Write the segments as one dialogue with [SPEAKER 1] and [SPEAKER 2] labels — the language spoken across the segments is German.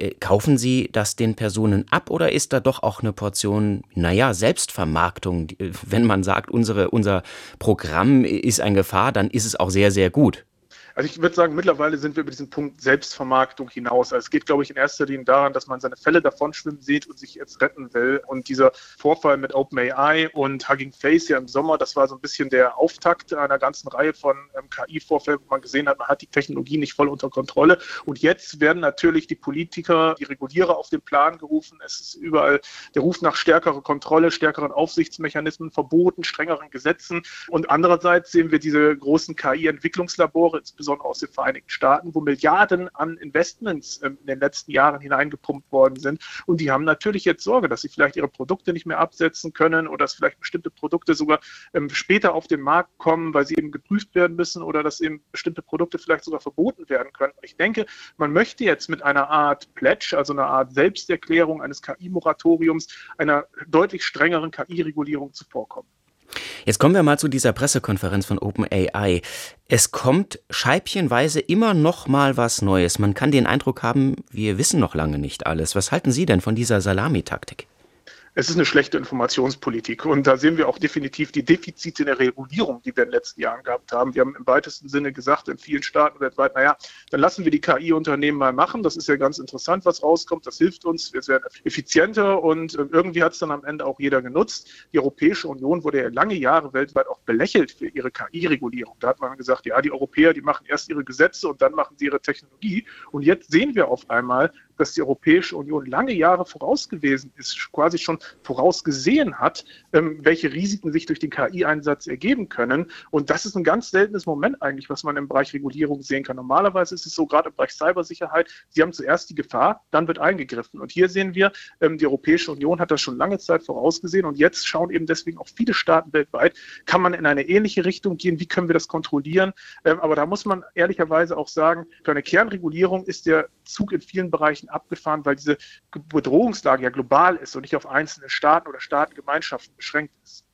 [SPEAKER 1] Kaufen Sie das den Personen ab oder ist da doch auch eine Portion, Selbstvermarktung? Wenn man sagt, unser Programm ist eine Gefahr, dann ist es auch sehr, sehr gut.
[SPEAKER 2] Also ich würde sagen, mittlerweile sind wir über diesen Punkt Selbstvermarktung hinaus. Also es geht, glaube ich, in erster Linie daran, dass man seine Fälle davonschwimmen sieht und sich jetzt retten will. Und dieser Vorfall mit OpenAI und Hugging Face ja im Sommer, das war so ein bisschen der Auftakt einer ganzen Reihe von KI-Vorfällen, wo man gesehen hat, man hat die Technologie nicht voll unter Kontrolle. Und jetzt werden natürlich die Politiker, die Regulierer auf den Plan gerufen. Es ist überall der Ruf nach stärkerer Kontrolle, stärkeren Aufsichtsmechanismen, Verboten, strengeren Gesetzen. Und andererseits sehen wir diese großen KI-Entwicklungslabore, insbesondere aus den Vereinigten Staaten, wo Milliarden an Investments in den letzten Jahren hineingepumpt worden sind. Und die haben natürlich jetzt Sorge, dass sie vielleicht ihre Produkte nicht mehr absetzen können oder dass vielleicht bestimmte Produkte sogar später auf den Markt kommen, weil sie eben geprüft werden müssen oder dass eben bestimmte Produkte vielleicht sogar verboten werden können. Und ich denke, man möchte jetzt mit einer Art Pledge, also einer Art Selbsterklärung eines KI-Moratoriums, einer deutlich strengeren KI-Regulierung zuvorkommen.
[SPEAKER 1] Jetzt kommen wir mal zu dieser Pressekonferenz von OpenAI. Es kommt scheibchenweise immer noch mal was Neues. Man kann den Eindruck haben, wir wissen noch lange nicht alles. Was halten Sie denn von dieser Salamitaktik?
[SPEAKER 2] Es ist eine schlechte Informationspolitik und da sehen wir auch definitiv die Defizite in der Regulierung, die wir in den letzten Jahren gehabt haben. Wir haben im weitesten Sinne gesagt, in vielen Staaten weltweit, dann lassen wir die KI-Unternehmen mal machen. Das ist ja ganz interessant, was rauskommt. Das hilft uns. Wir werden effizienter und irgendwie hat es dann am Ende auch jeder genutzt. Die Europäische Union wurde ja lange Jahre weltweit auch belächelt für ihre KI-Regulierung. Da hat man gesagt, ja, die Europäer, die machen erst ihre Gesetze und dann machen sie ihre Technologie. Und jetzt sehen wir auf einmal, dass die Europäische Union lange Jahre voraus gewesen ist, quasi schon vorausgesehen hat, welche Risiken sich durch den KI-Einsatz ergeben können. Und das ist ein ganz seltenes Moment eigentlich, was man im Bereich Regulierung sehen kann. Normalerweise ist es so, gerade im Bereich Cybersicherheit, sie haben zuerst die Gefahr, dann wird eingegriffen. Und hier sehen wir, die Europäische Union hat das schon lange Zeit vorausgesehen und jetzt schauen eben deswegen auch viele Staaten weltweit, kann man in eine ähnliche Richtung gehen, wie können wir das kontrollieren? Aber da muss man ehrlicherweise auch sagen, für eine Kernregulierung ist der Zug in vielen Bereichen abgefahren, weil diese Bedrohungslage ja global ist und nicht auf einzelne Staaten oder Staatengemeinschaften beschränkt ist.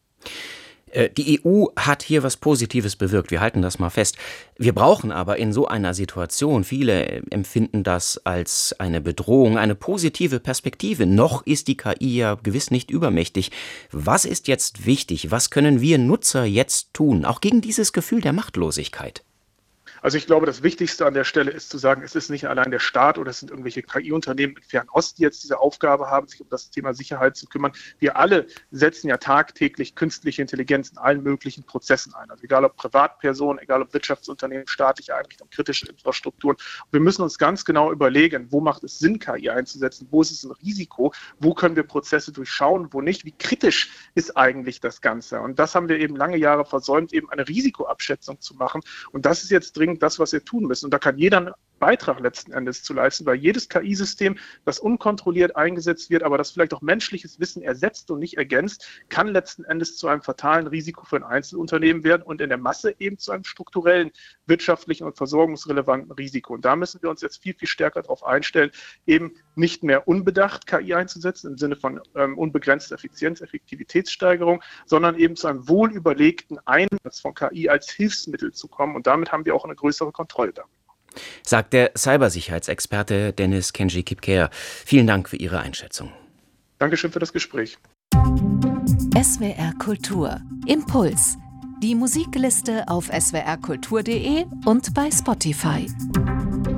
[SPEAKER 1] Die EU hat hier was Positives bewirkt, wir halten das mal fest. Wir brauchen aber in so einer Situation, viele empfinden das als eine Bedrohung, eine positive Perspektive. Noch ist die KI ja gewiss nicht übermächtig. Was ist jetzt wichtig? Was können wir Nutzer jetzt tun, auch gegen dieses Gefühl der Machtlosigkeit?
[SPEAKER 2] Also ich glaube, das Wichtigste an der Stelle ist zu sagen, es ist nicht allein der Staat oder es sind irgendwelche KI-Unternehmen in Fernost, die jetzt diese Aufgabe haben, sich um das Thema Sicherheit zu kümmern. Wir alle setzen ja tagtäglich künstliche Intelligenz in allen möglichen Prozessen ein. Also egal ob Privatpersonen, egal ob Wirtschaftsunternehmen, staatliche Einrichtungen, kritische Infrastrukturen. Und wir müssen uns ganz genau überlegen, wo macht es Sinn, KI einzusetzen, wo ist es ein Risiko, wo können wir Prozesse durchschauen, wo nicht, wie kritisch ist eigentlich das Ganze. Und das haben wir eben lange Jahre versäumt, eben eine Risikoabschätzung zu machen. Und das ist jetzt dringend das, was wir tun müssen. Und da kann jeder einen Beitrag letzten Endes zu leisten, weil jedes KI-System, das unkontrolliert eingesetzt wird, aber das vielleicht auch menschliches Wissen ersetzt und nicht ergänzt, kann letzten Endes zu einem fatalen Risiko für ein Einzelunternehmen werden und in der Masse eben zu einem strukturellen, wirtschaftlichen und versorgungsrelevanten Risiko. Und da müssen wir uns jetzt viel, viel stärker darauf einstellen, eben nicht mehr unbedacht KI einzusetzen, im Sinne von unbegrenzter Effizienz, Effektivitätssteigerung, sondern eben zu einem wohlüberlegten Einsatz von KI als Hilfsmittel zu kommen. Und damit haben wir auch eine größere Kontrolle darüber.
[SPEAKER 1] Sagt der Cybersicherheitsexperte Dennis Kenji Kipkeer. Vielen Dank für Ihre Einschätzung.
[SPEAKER 2] Dankeschön für das Gespräch.
[SPEAKER 3] SWR Kultur. Impuls. Die Musikliste auf swrkultur.de und bei Spotify.